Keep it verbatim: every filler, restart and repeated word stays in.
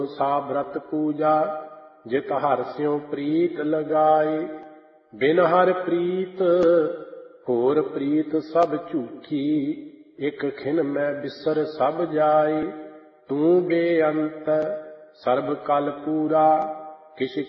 सा व्रत पूजा जित हर स्यों प्रीत लगाए। बिन हर प्रीत होर प्रीत सब झूठी, एक खिन मैं बिसर सब जाए। तू बेअंत सर्ब कल पूरा, किस